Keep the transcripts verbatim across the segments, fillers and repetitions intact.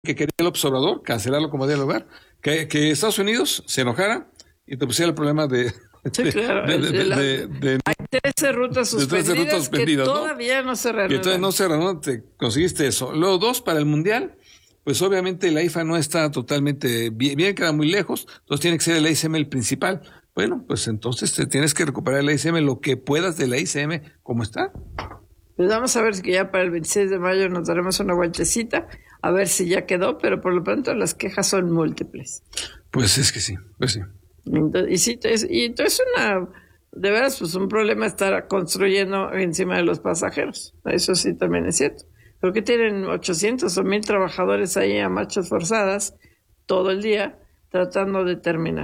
que quería el observador, cancelarlo como día lugar, que, que Estados Unidos se enojara y te pusiera el problema de... Sí, claro. de, de, de, la, de, de, hay trece rutas suspendidas, trece rutas suspendidas, que todavía ¿no? no se reanudan. Que todavía no se reanudan, te conseguiste eso. Luego, dos, para el Mundial, pues obviamente la I F A no está totalmente bien, bien, queda muy lejos, entonces tiene que ser el I C M el principal. Bueno, pues entonces te tienes que recuperar el I C M, lo que puedas del I C M, como está. Pues vamos a ver si ya para el veintiséis de mayo nos daremos una vueltecita, a ver si ya quedó, pero por lo pronto las quejas son múltiples. Pues es que sí, pues sí. Entonces, y sí, es, y entonces una, de veras, pues un problema estar construyendo encima de los pasajeros. Eso sí también es cierto. Creo que tienen ochocientos o mil trabajadores ahí a marchas forzadas todo el día tratando de terminar.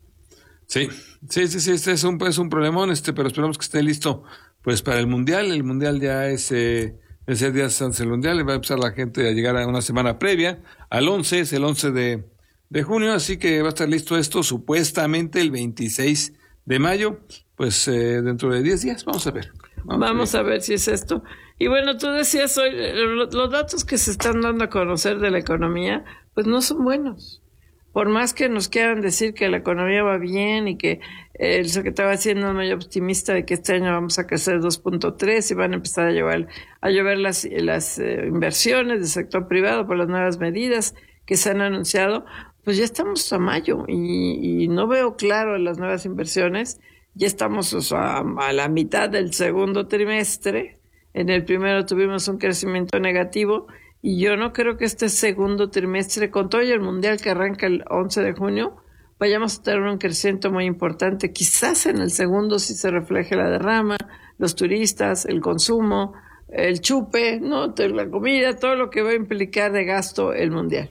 Sí, sí, sí, sí, este es un, es un problemón, este, pero esperamos que esté listo pues para el Mundial. El Mundial ya es eh, ese día antes del Mundial, va a empezar la gente a llegar a una semana previa, al once, es el once de, de junio, así que va a estar listo esto supuestamente el veintiséis de mayo, pues eh, dentro de diez días, vamos a ver. Vamos, vamos a ver si es esto. Y bueno, tú decías hoy, los datos que se están dando a conocer de la economía, pues no son buenos. Por más que nos quieran decir que la economía va bien y que el secretario Hacienda es muy optimista de que este año vamos a crecer dos punto tres y van a empezar a llevar a llover las, las eh, inversiones del sector privado por las nuevas medidas que se han anunciado, pues ya estamos a mayo y, y no veo claro las nuevas inversiones. Ya estamos, o sea, a la mitad del segundo trimestre. En el primero tuvimos un crecimiento negativo y yo no creo que este segundo trimestre, con todo y el Mundial que arranca el once de junio, vayamos a tener un crecimiento muy importante. Quizás en el segundo sí se refleje la derrama, los turistas, el consumo, el chupe, ¿no? La comida, todo lo que va a implicar de gasto el Mundial.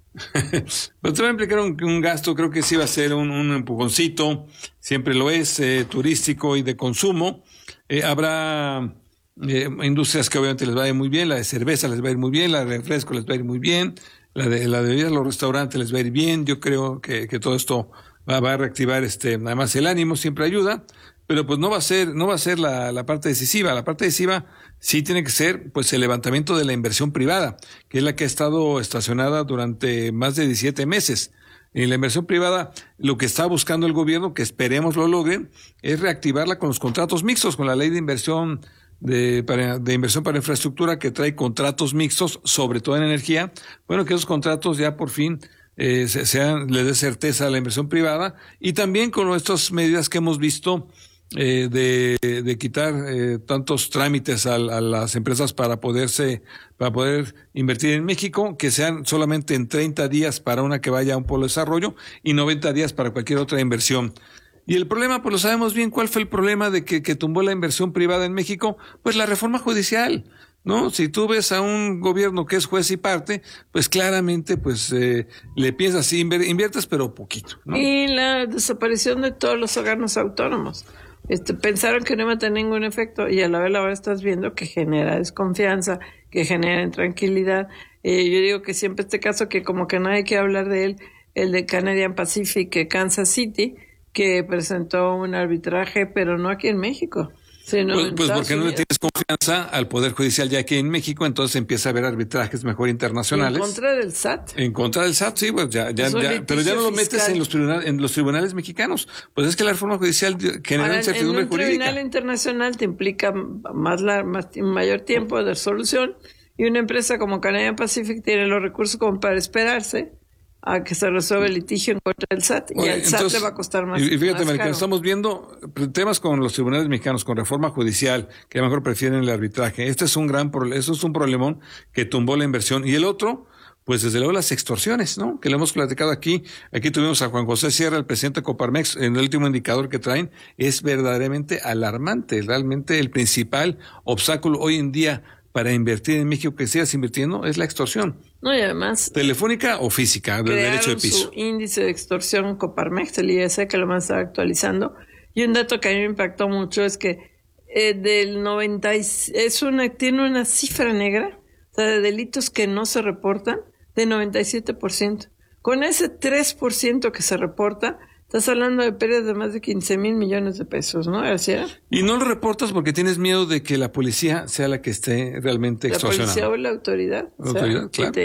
Pues te va a implicar un, un gasto, creo que sí va a ser un, un empujoncito, siempre lo es, eh, turístico y de consumo. Eh, habrá eh, industrias que obviamente les va a ir muy bien, la de cerveza les va a ir muy bien, la de refresco les va a ir muy bien, la de la de bebidas, los restaurantes les va a ir bien. Yo creo que, que todo esto va, va a reactivar este, además el ánimo siempre ayuda, pero pues no va a ser, no va a ser la, la parte decisiva. La parte decisiva sí tiene que ser pues el levantamiento de la inversión privada, que es la que ha estado estacionada durante más de diecisiete meses. En la inversión privada, lo que está buscando el gobierno, que esperemos lo logren, es reactivarla con los contratos mixtos, con la ley de inversión de, para, de inversión para infraestructura, que trae contratos mixtos, sobre todo en energía. Bueno, que esos contratos ya por fin eh, se, sean, le dé certeza a la inversión privada, y también con nuestras medidas que hemos visto Eh, de, de quitar eh, tantos trámites a, a las empresas para poderse, para poder invertir en México, que sean solamente en treinta días para una que vaya a un polo de desarrollo y noventa días para cualquier otra inversión. Y el problema, pues lo sabemos bien, ¿cuál fue el problema de que, que tumbó la inversión privada en México? Pues la reforma judicial, ¿no? Si tú ves a un gobierno que es juez y parte, pues claramente, pues eh, le piensas, inver, inviertes, pero poquito, ¿no? Y la desaparición de todos los órganos autónomos. Este, pensaron que no iba a tener ningún efecto y a la vez ahora estás viendo que genera desconfianza, que genera intranquilidad. Eh, yo digo que siempre este caso que como que nadie quiere hablar de él, el de Canadian Pacific, Kansas City, que presentó un arbitraje, pero no aquí en México. Sino pues en pues Estados porque no le Unidos. tienes confianza al Poder Judicial ya aquí en México, entonces empieza a haber arbitrajes mejor internacionales. En contra del S A T. En contra del S A T, sí, pues ya, ya, ya, pero ya no lo metes en los tribunales, en los tribunales mexicanos. Pues es que la reforma judicial genera Ahora, incertidumbre en un jurídica. tribunal internacional te implica más, la, más mayor tiempo de resolución y una empresa como Canadian Pacific tiene los recursos como para esperarse a que se resuelva el litigio en contra del S A T. Y Oye, al S A T entonces, le va a costar más. Y, y fíjate, más Marica, caro. estamos viendo temas con los tribunales mexicanos, con reforma judicial, que a lo mejor prefieren el arbitraje. Este es un gran problema, eso es un problemón que tumbó la inversión. Y el otro, pues desde luego las extorsiones, ¿no? Que lo hemos platicado aquí. Aquí tuvimos a Juan José Sierra, el presidente de Coparmex, en el último indicador que traen, es verdaderamente alarmante. Realmente el principal obstáculo hoy en día para invertir en México, que sigas invirtiendo, es la extorsión. No, y además ¿Telefónica o física, de derecho de piso? Su índice de extorsión Coparmex, el I S, que lo van a estar actualizando. Y un dato que a mí me impactó mucho es que eh, del noventa es una tiene una cifra negra, o sea, de delitos que no se reportan, de noventa y siete por ciento. Con ese tres por ciento que se reporta, estás hablando de pérdidas de más de quince mil millones de pesos, ¿no? ¿Así era? Y no lo reportas porque tienes miedo de que la policía sea la que esté realmente La extorsionando. policía o la autoridad. La autoridad, o sea, claro. que te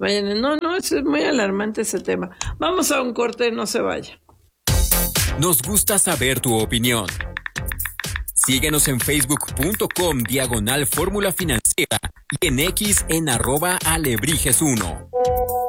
vayan. No, no, es muy alarmante ese tema. Vamos a un corte, no se vaya. Nos gusta saber tu opinión. Síguenos en facebook.com diagonal Fórmula Financiera y en X en arroba alebrijes uno.